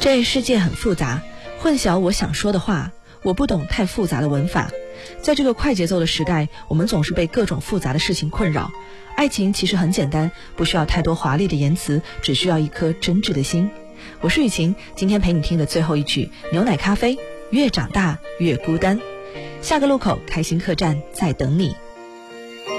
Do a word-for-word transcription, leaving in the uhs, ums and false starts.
这世界很复杂，混淆我想说的话，我不懂太复杂的文法。在这个快节奏的时代，我们总是被各种复杂的事情困扰。爱情其实很简单，不需要太多华丽的言辞，只需要一颗真挚的心。我是雨晴，今天陪你听的最后一曲牛奶咖啡，越长大越孤单。下个路口开心客栈在等你。